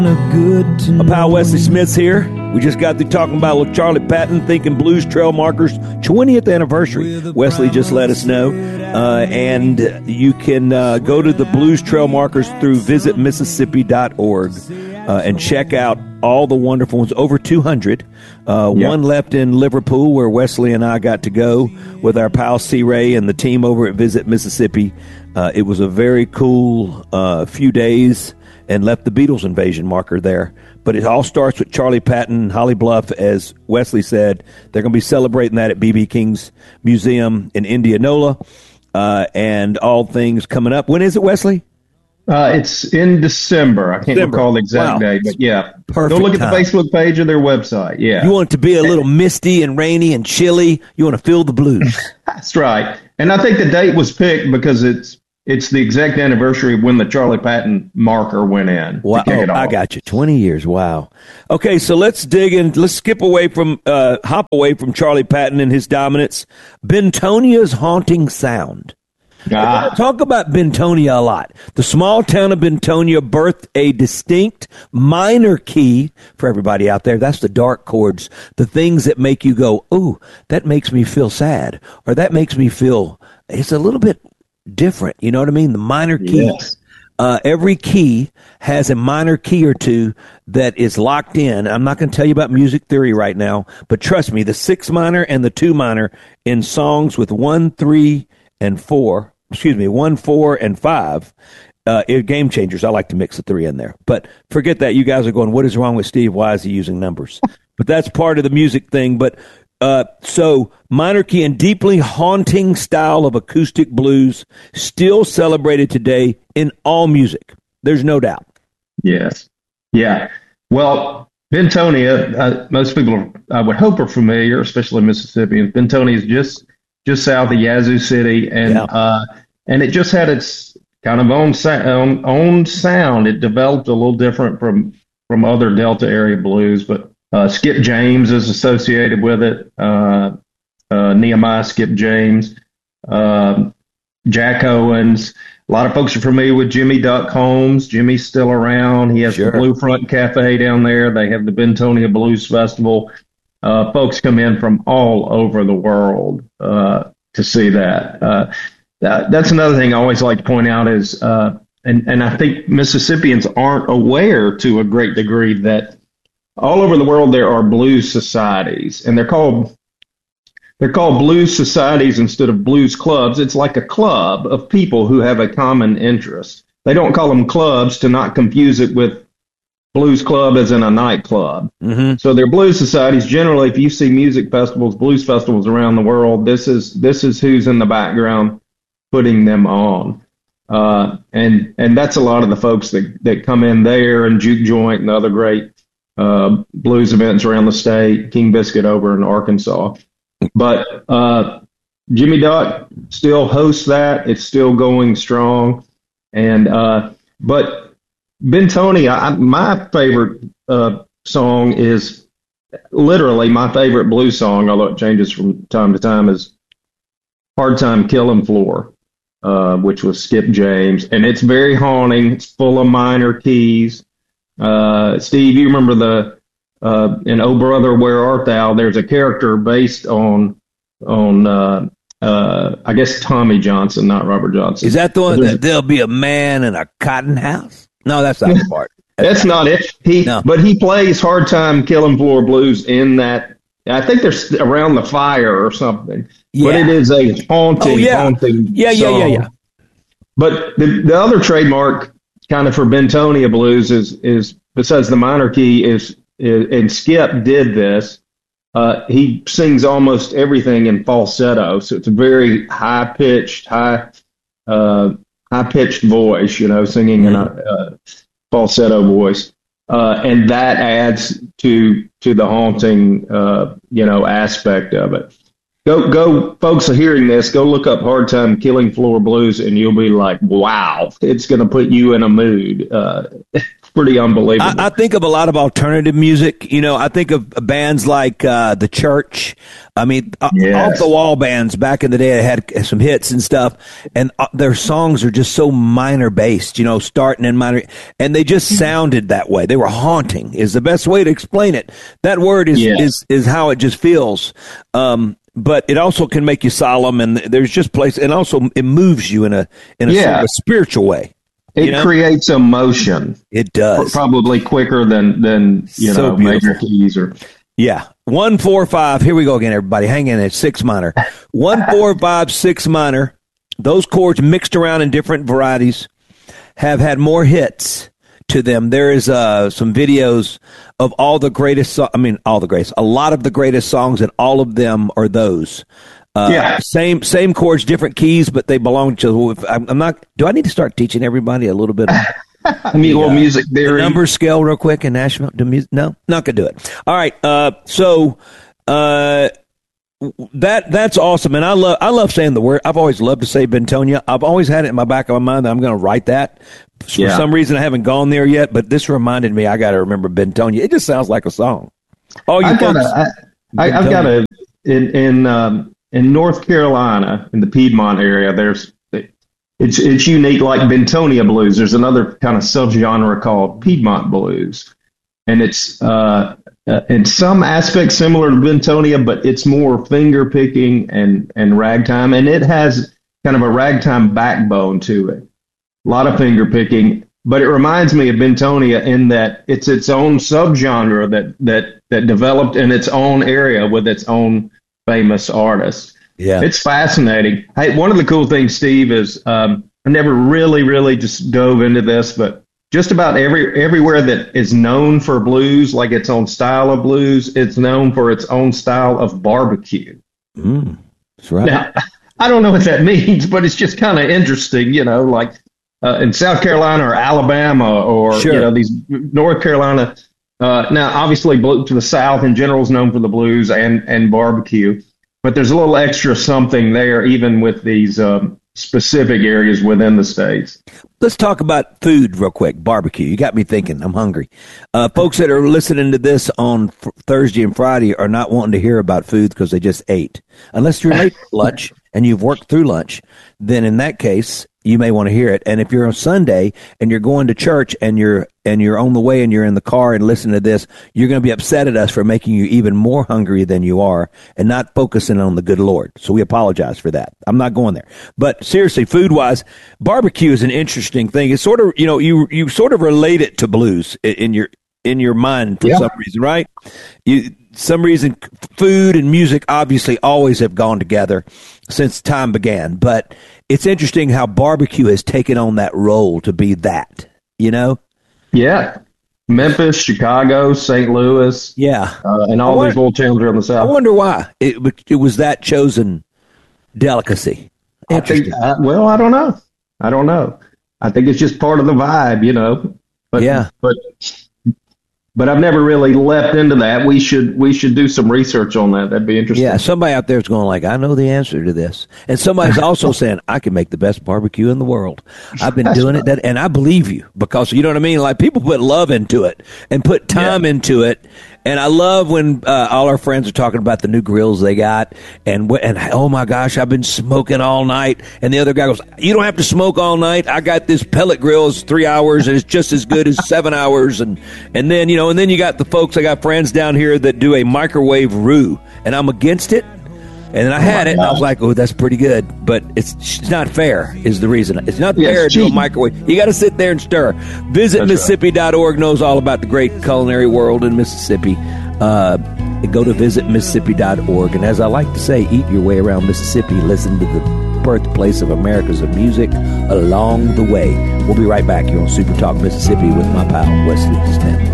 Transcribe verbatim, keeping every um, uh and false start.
A pal Wesley Smith's here. We just got through talking about with Charlie Patton, Thinking Blues Trail Markers twentieth anniversary. Wesley just let us know. Uh, and you can uh, go to the Blues Trail Markers through visit mississippi dot org uh, and check out all the wonderful ones. Over two hundred. Uh, yep. One left in Liverpool where Wesley and I got to go with our pal C. Ray and the team over at Visit Mississippi. Uh, it was a very cool uh, few days. And left the Beatles invasion marker there. But it all starts with Charlie Patton, Holly Bluff, as Wesley said. They're going to be celebrating that at B B. King's Museum in Indianola, uh, and all things coming up. When is it, Wesley? Uh, it's in December. I can't December. recall the exact wow. date, but yeah. Perfect Go look time. at the Facebook page of their website. Yeah. You want it to be a little misty and rainy and chilly. You want to feel the blues. That's right. And I think the date was picked because it's It's the exact anniversary of when the Charlie Patton marker went in. Wow, oh, I got you. twenty years. Wow. Okay, so let's dig in. Let's skip away from, uh, hop away from Charlie Patton and his dominance. Bentonia's haunting sound. Ah. Talk about Bentonia a lot. The small town of Bentonia birthed a distinct minor key for everybody out there. That's the dark chords, the things that make you go, "Ooh, that makes me feel sad," or that makes me feel. It's a little bit different, you know what I mean? The minor keys. Yes. Uh, every key has a minor key or two that is locked in. I'm not going to tell you about music theory right now, but trust me, the six minor and the two minor in songs with one, three, and four, excuse me, one, four, and five, uh, are game changers. I like to mix the three in there. But forget that. You guys are going, what is wrong with Steve? Why is he using numbers? But that's part of the music thing. But Uh, so, minor key and deeply haunting style of acoustic blues still celebrated today in all music. There's no doubt. Yes. Yeah. Well, Bentonia, uh, most people, I would hope, are familiar, especially Mississippians. Bentonia is just just south of Yazoo City, and yeah. uh, and it just had its kind of own, own own sound. It developed a little different from from other Delta area blues, but. Uh, Skip James is associated with it. Uh, uh, Nehemiah Skip James, uh, Jack Owens. A lot of folks are familiar with Jimmy Duck Holmes. Jimmy's still around. He has sure. the Blue Front Cafe down there. They have the Bentonia Blues Festival. Uh, folks come in from all over the world uh, to see that. Uh, that. That's another thing I always like to point out is, uh, and, and I think Mississippians aren't aware to a great degree that all over the world, there are blues societies, and they're called they're called blues societies instead of blues clubs. It's like a club of people who have a common interest. They don't call them clubs to not confuse it with blues club as in a nightclub. Mm-hmm. So they're blues societies. Generally, if you see music festivals, blues festivals around the world, this is this is who's in the background putting them on. Uh, and and that's a lot of the folks that, that come in there, and Juke Joint and the other great Uh, blues events around the state, King Biscuit over in Arkansas. But uh, Jimmy Duck still hosts that. It's still going strong. And uh, but Bentonia, I, my favorite uh, song is literally my favorite blues song, although it changes from time to time, is Hard Time Killing Floor, uh, which was Skip James. And it's very haunting. It's full of minor keys. Uh, Steve, you remember the uh, in Oh Brother, Where Art Thou? There's a character based on on uh, uh, I guess Tommy Johnson, not Robert Johnson. Is that the one that there'll be a man in a cotton house? No, that's not the part. That's, that's not it. He, no. But he plays Hard Time Killing Floor Blues in that. I think they're around the fire or something. Yeah. But it is a haunting, oh, yeah. haunting yeah, yeah, song. yeah, yeah. But the, the other trademark kind of for Bentonia blues is is besides the minor key is, is and Skip did this. Uh, he sings almost everything in falsetto, so it's a very high pitched, high uh, high pitched voice, you know, singing in a uh, falsetto voice, uh, and that adds to to the haunting, uh, you know, aspect of it. Go, go, folks are hearing this. Go look up Hard Time Killing Floor Blues, and you'll be like, wow, it's going to put you in a mood. Uh, pretty unbelievable. I, I think of a lot of alternative music. You know, I think of bands like uh, The Church. I mean, yes. off the wall bands back in the day had some hits and stuff, and uh, their songs are just so minor based, you know, starting in minor, and they just sounded that way. They were haunting is the best way to explain it. That word is, yes. is, is how it just feels. Um, But it also can make you solemn, and there's just place, and also it moves you in a in a, yeah. sort of a spiritual way. It know? creates emotion. It does, probably quicker than than you so know beautiful. major keys or. Yeah, one four five. Here we go again, everybody. Hang in there. Six minor, one four five six minor. Those chords mixed around in different varieties have had more hits to them. There is uh, some videos of all the greatest, so- I mean, all the greatest, a lot of the greatest songs, and all of them are those. Uh, yeah. Same same chords, different keys, but they belong to. I'm, I'm not. Do I need to start teaching everybody a little bit of I mean, well, uh, music theory, the number scale, real quick in Nashville? Do music? No, not gonna do it. All right. Uh, so uh, that that's awesome, and I love I love saying the word. I've always loved to say Bentonia. I've always had it in my back of my mind that I'm going to write that. For yeah. some reason, I haven't gone there yet, but this reminded me I got to remember Bentonia. It just sounds like a song. Oh, you I've got a, I, I've got a in in um, in North Carolina in the Piedmont area. There's it's it's unique, like Bentonia blues. There's another kind of subgenre called Piedmont blues, and it's uh, uh, in some aspects similar to Bentonia, but it's more finger picking and and ragtime, and it has kind of a ragtime backbone to it. A lot of finger picking, but it reminds me of Bentonia in that it's its own subgenre that that that developed in its own area with its own famous artists. Yeah, it's fascinating. Hey, one of the cool things, Steve, is um, I never really, really just dove into this, but just about every everywhere that is known for blues, like its own style of blues, it's known for its own style of barbecue. Mm, that's right. Now, I don't know what that means, but it's just kind of interesting, you know, like. Uh, in South Carolina or Alabama or sure. you know these North Carolina. Uh, now, obviously, blue to the South in general is known for the blues and, and barbecue, but there's a little extra something there, even with these um, specific areas within the states. Let's talk about food real quick. Barbecue. You got me thinking. I'm hungry. Uh, folks that are listening to this on f- Thursday and Friday are not wanting to hear about food because they just ate. Unless you're late for lunch and you've worked through lunch, then in that case, you may want to hear it. And if you're on Sunday and you're going to church and you're and you're on the way and you're in the car and listening to this, you're going to be upset at us for making you even more hungry than you are and not focusing on the good Lord. So we apologize for that. I'm not going there. But seriously, food-wise, barbecue is an interesting thing. It's sort of, you know, you you sort of relate it to blues in your in your mind for yeah. some reason, right? You some reason food and music obviously always have gone together since time began, but it's interesting how barbecue has taken on that role to be that, you know? Yeah. Memphis, Chicago, Saint Louis. Yeah. Uh, and all wonder, these little towns around the South. I wonder why it, it was that chosen delicacy. I think, uh, well, I don't know. I don't know. I think it's just part of the vibe, you know? But, yeah. But, But I've never really leapt into that. We should we should do some research on that. That'd be interesting. Yeah, somebody out there is going like, I know the answer to this. And somebody's also saying, I can make the best barbecue in the world. I've been doing it, that, and I believe you because, you know what I mean? Like, people put love into it and put time yeah. into it. And I love when uh, all our friends are talking about the new grills they got. And, and, oh, my gosh, I've been smoking all night. And the other guy goes, you don't have to smoke all night. I got this pellet grill. It's three hours, and it's just as good as seven hours. And, and then, you know, and then you got the folks, I got friends down here that do a microwave roux. And I'm against it. And then I had it, and I was like, oh, that's pretty good. But it's, it's not fair is the reason. It's not yeah, fair it's to do a microwave. You got to sit there and stir. Visit that's Mississippi dot org, right. knows all about the great culinary world in Mississippi. Uh, go to visit Mississippi dot org. And as I like to say, eat your way around Mississippi. Listen to the birthplace of America's music along the way. We'll be right back here on Super Talk Mississippi with my pal, Wesley Smith.